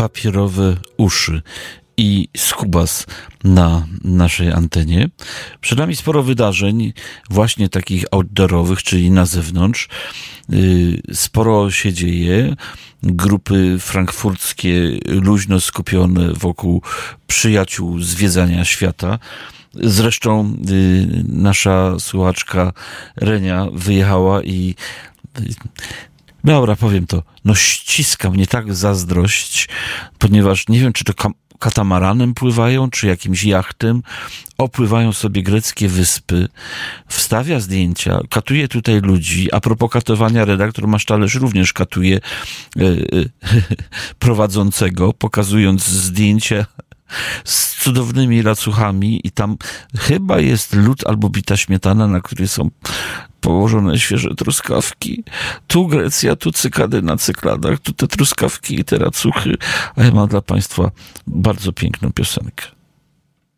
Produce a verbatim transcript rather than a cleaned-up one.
papierowe uszy i skubas na naszej antenie. Przed nami sporo wydarzeń, właśnie takich outdoorowych, czyli na zewnątrz. Sporo się dzieje. Grupy frankfurckie luźno skupione wokół przyjaciół zwiedzania świata. Zresztą nasza słuchaczka Renia wyjechała i dobra, powiem to, no ściska mnie tak zazdrość, ponieważ nie wiem, czy to kam- katamaranem pływają, czy jakimś jachtem, opływają sobie greckie wyspy, wstawia zdjęcia, katuje tutaj ludzi. A propos katowania, redaktor Masztalerz również katuje yy, yy, prowadzącego, pokazując zdjęcia z cudownymi racuchami i tam chyba jest lód albo bita śmietana, na której są położone świeże truskawki. Tu Grecja, tu cykady na cykladach, tu te truskawki i te racuchy. A ja mam dla Państwa bardzo piękną piosenkę.